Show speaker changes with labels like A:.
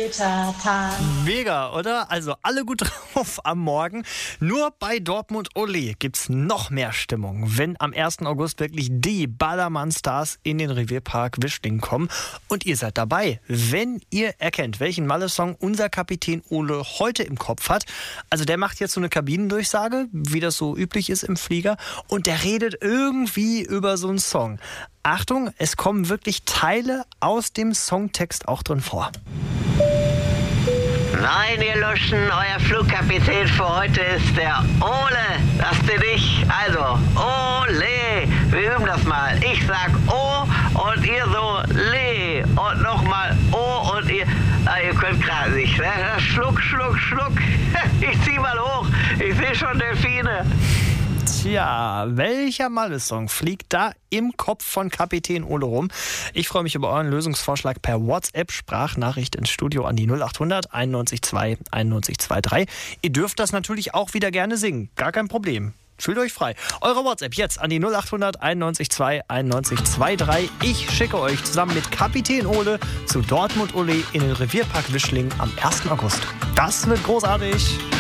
A: Gewittertag.
B: Mega, oder? Also alle gut drauf am Morgen. Nur bei Dortmund Ole gibt's noch mehr Stimmung, wenn am 1. August wirklich die Ballermann-Stars in den Revierpark Wischling kommen. Und ihr seid dabei, wenn ihr erkennt, welchen Malle-Song unser Kapitän Ole heute im Kopf hat. Also der macht jetzt so eine Kabinendurchsage, wie das so üblich ist im Flieger. Und der redet irgendwie über so einen Song. Achtung, es kommen wirklich Teile aus dem Songtext auch drin vor.
C: Nein, ihr Luschen, euer Flugkapitän für heute ist der Ole. Lasst ihr nicht. Also, Ole. Wir üben das mal. Ich sag O und ihr so Le. Und nochmal O und ihr könnt gerade nicht. Ne? Schluck, Schluck, Schluck. Ich zieh mal hoch. Ich sehe schon Delfine.
B: Tja, welcher Malle-Song fliegt da im Kopf von Kapitän Ole rum? Ich freue mich über euren Lösungsvorschlag per WhatsApp-Sprachnachricht ins Studio an die 0800 91 2 91 23. Ihr dürft das natürlich auch wieder gerne singen. Gar kein Problem. Fühlt euch frei. Eure WhatsApp jetzt an die 0800 91 2 91 23. Ich schicke euch zusammen mit Kapitän Ole zu Dortmund Ole in den Revierpark Wischling am 1. August. Das wird großartig.